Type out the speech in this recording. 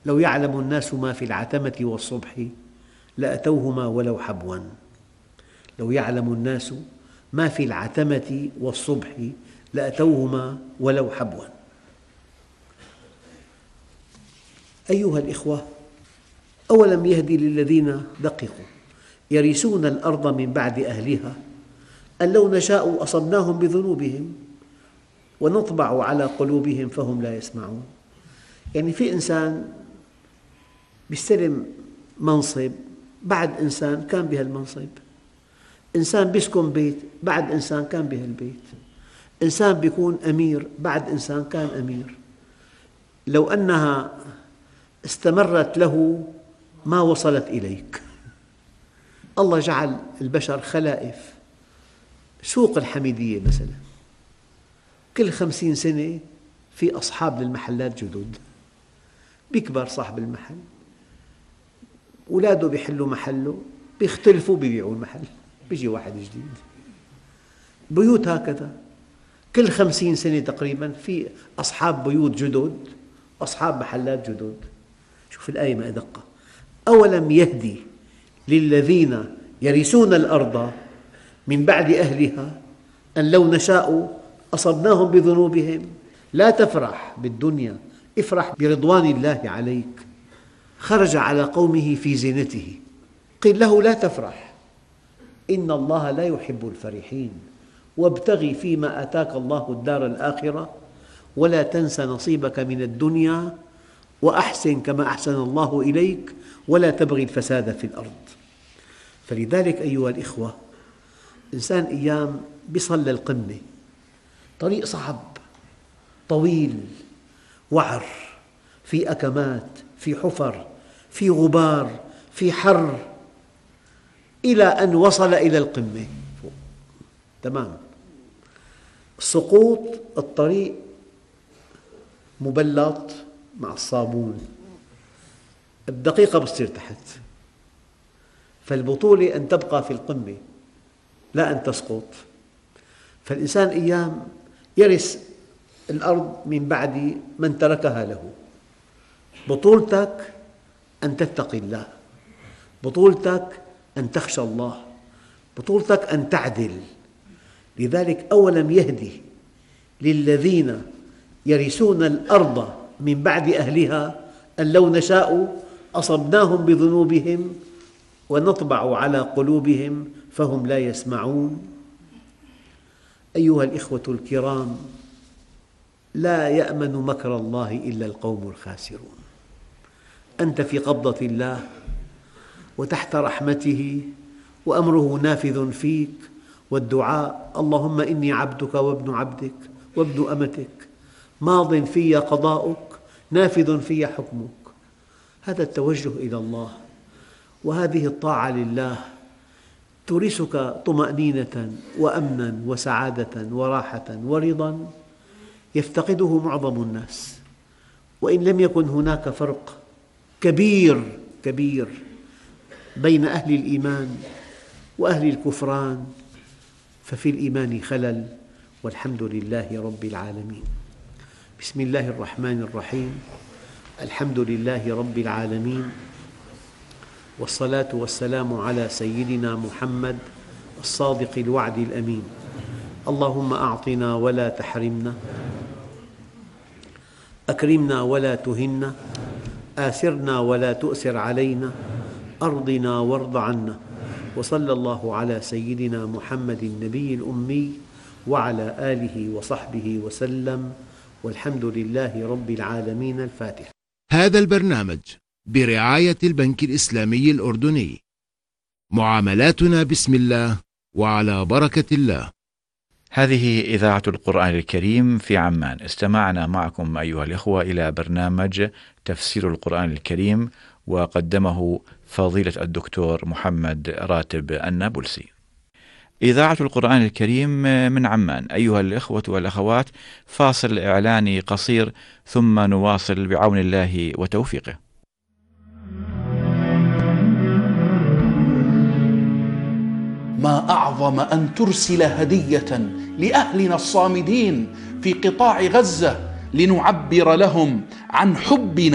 لو يعلم الناس ما في العتمة والصبح لأتوهما ولو حبوا. لو يعلم الناس ما في العتمة والصبح لأتوهما ولو حبوا. أيها الإخوة، أولم يهدي للذين دققوا يرثون الأرض من بعد أهلها أن لو نشاء أصبناهم بذنوبهم ونطبع على قلوبهم فهم لا يسمعون. يعني في إنسان يستلم منصب بعد إنسان كان بهالمنصب، إنسان يسكن بيت بعد إنسان كان بهالبيت، إنسان يكون أمير بعد إنسان كان أمير. لو أنها استمرت له ما وصلت إليك. الله جعل البشر خلائف. سوق الحميدية مثلا كل 50 سنة في أصحاب للمحلات جدد، بيكبر صاحب المحل، أولاده بيحلوا محله، بيختلفوا بيبيعوا المحل، بيجي واحد جديد. بيوت هكذا كل 50 سنة تقريبا في أصحاب بيوت جدد، أصحاب محلات جدد. شوف الآية ما أدقة. أولم يهدي للذين يرثون الأرض من بعد أهلها أن لو نشاء أصبناهم بذنوبهم. لا تفرح بالدنيا، افرح برضوان الله عليك. خرج على قومه في زينته، قيل له لا تفرح إن الله لا يحب الفرحين وابتغ فيما آتاك الله الدار الآخرة ولا تنس نصيبك من الدنيا وأحسن كما أحسن الله إليك ولا تبغي الفساد في الأرض. فلذلك أيها الإخوة، إنسان أيام يصل للقمة، طريق صعب طويل وعر، في أكمات، في حفر، في غبار، في حر، إلى أن وصل إلى القمة. تمام. سقوط الطريق مبلط مع الصابون، الدقيقة بتصير تحت. فالبطولة أن تبقى في القمة لا أن تسقط. فالإنسان أيام يرث الأرض من بعد من تركها له. بطولتك أن تتقي الله، بطولتك أن تخشى الله، بطولتك أن تعدل. لذلك أولم يهدي للذين يرثون الأرض من بعد أهلها أن لو نشاء أصبناهم بذنوبهم ونطبع على قلوبهم فهم لا يسمعون. أيها الإخوة الكرام، لا يأمن مكر الله إلا القوم الخاسرون. أنت في قبضة الله وتحت رحمته وأمره نافذ فيك، والدعاء اللهم إني عبدك وابن عبدك وابن أمتك ماض في قضاؤك نافذ في حكمك. هذا التوجه إلى الله وهذه الطاعة لله تورثك طمأنينة وأمنا وسعادة وراحة ورضا يفتقده معظم الناس. وإن لم يكن هناك فرق كبير كبير بين أهل الإيمان وأهل الكفران، ففي الإيمان خلل، والحمد لله رب العالمين. بسم الله الرحمن الرحيم. الحمد لله رب العالمين، والصلاة والسلام على سيدنا محمد الصادق الوعد الأمين. اللهم أعطنا ولا تحرمنا، أكرمنا ولا تهنا، آثرنا ولا تؤثر علينا، أرضنا وارض عنا. وصلى الله على سيدنا محمد النبي الأمي وعلى آله وصحبه وسلم، والحمد لله رب العالمين. الفاتحة. هذا البرنامج برعاية البنك الإسلامي الأردني. معاملاتنا بسم الله وعلى بركة الله. هذه إذاعة القرآن الكريم في عمان. استمعنا معكم أيها الإخوة إلى برنامج تفسير القرآن الكريم، وقدمه فضيلة الدكتور محمد راتب النابلسي. إذاعة القرآن الكريم من عمان. أيها الإخوة والأخوات، فاصل إعلاني قصير ثم نواصل بعون الله وتوفيقه. ما أعظم أن ترسل هدية لأهلنا الصامدين في قطاع غزة لنعبر لهم عن حبنا